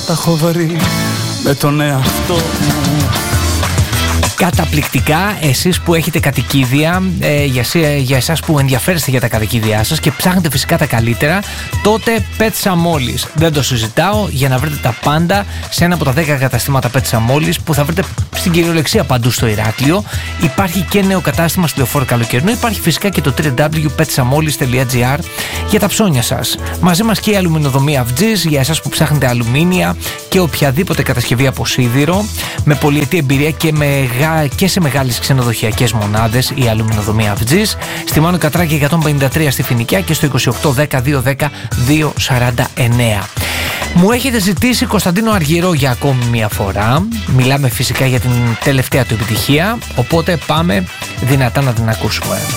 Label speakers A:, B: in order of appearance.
A: τα έχω βρει με τον εαυτό μου.
B: Καταπληκτικά, εσείς που έχετε κατοικίδια, για εσάς που ενδιαφέρεστε για τα κατοικίδια σας και ψάχνετε φυσικά τα καλύτερα, τότε Pet Samolis. Δεν το συζητάω, για να βρείτε τα πάντα σε ένα από τα 10 καταστήματα Pet Samolis που θα βρείτε στην κυριολεξία παντού στο Ηράκλειο. Υπάρχει και νέο κατάστημα στη Λεωφόρο Καλοκαιρινό. Υπάρχει φυσικά και το www.petsamolis.gr για τα ψώνια σας. Μαζί μας και η αλουμινοδομή Avgis για εσάς που ψάχνετε αλουμίνια και οποιαδήποτε κατασκευή από σίδηρο, με πολυετή εμπειρία και σε μεγάλες ξενοδοχειακές μονάδες, η αλουμινοδομή Avgis. Στη Μάνο Κατράκη 153 στη Φοινικιά και στο 2810-210-249. Μου έχετε ζητήσει Κωνσταντίνο Αργυρό για ακόμη μια φορά. Μιλάμε φυσικά για την τελευταία του επιτυχία, οπότε πάμε δυνατά να την ακούσουμε.